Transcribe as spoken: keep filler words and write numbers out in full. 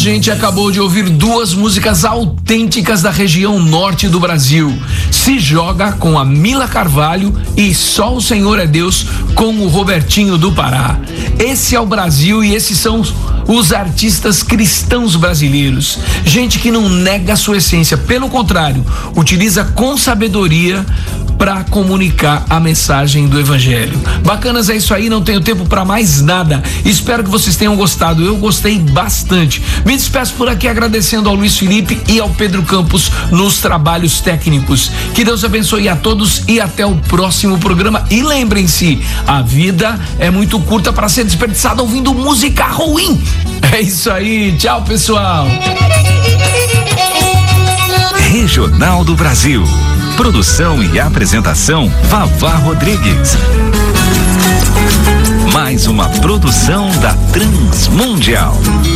gente acabou de ouvir duas músicas autênticas da região norte do Brasil. Se Joga, com a Mila Carvalho, e Só o Senhor é Deus, com o Robertinho do Pará. Esse é o Brasil e esses são os artistas cristãos brasileiros. Gente que não nega a sua essência, pelo contrário, utiliza com sabedoria para comunicar a mensagem do Evangelho. Bacanas, é isso aí, não tenho tempo para mais nada. Espero que vocês tenham gostado, eu gostei bastante. Me despeço por aqui agradecendo ao Luiz Felipe e ao Pedro Campos nos trabalhos técnicos. Que Deus abençoe a todos e até o próximo programa. E lembrem-se, a vida é muito curta para ser desperdiçada ouvindo música ruim. É isso aí, tchau pessoal. Regional do Brasil. Produção e apresentação Vavá Rodrigues. Mais uma produção da Transmundial.